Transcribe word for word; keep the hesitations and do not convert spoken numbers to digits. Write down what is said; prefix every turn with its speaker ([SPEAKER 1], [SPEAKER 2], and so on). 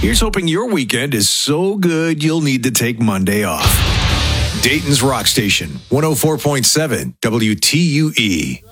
[SPEAKER 1] Here's hoping your weekend is so good you'll need to take Monday off. Dayton's Rock Station, one oh four point seven W T U E.